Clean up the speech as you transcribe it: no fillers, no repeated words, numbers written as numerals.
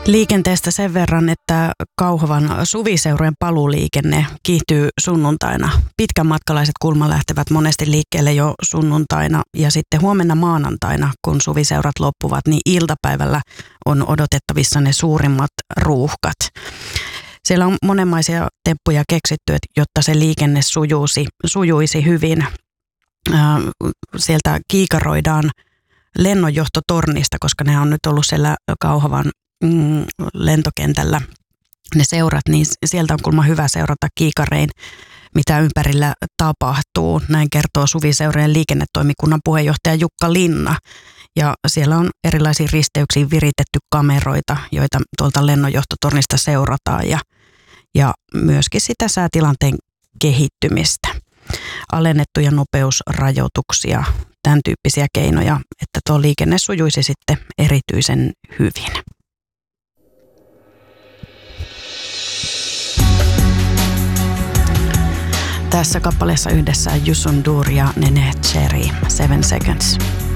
Liikenteestä sen verran, että Kauhavan suviseurojen paluuliikenne kiihtyy sunnuntaina. Pitkänmatkalaiset kulman lähtevät monesti liikkeelle jo sunnuntaina ja sitten huomenna maanantaina, kun suviseurat loppuvat, niin iltapäivällä on odotettavissa ne suurimmat ruuhkat. Siellä on monenlaisia temppuja keksitty, jotta se liikenne sujuisi hyvin. Sieltä kiikaroidaan lennonjohtotornista, koska ne on nyt ollut siellä Kauhavan lentokentällä ne seurat, niin sieltä on kuulemma hyvä seurata kiikarein, mitä ympärillä tapahtuu. Näin kertoo suviseurojen liikennetoimikunnan puheenjohtaja Jukka Linna. Ja siellä on erilaisiin risteyksiin viritetty kameroita, joita tuolta lennonjohtotornista seurataan ja myöskin sitä säätilanteen kehittymistä. Alennettuja nopeusrajoituksia, tämän tyyppisiä keinoja, että tuo liikenne sujuisi sitten erityisen hyvin. Tässä kappaleessa yhdessä Youssou N'Dour ja Neneh Cherry, 7 Seconds.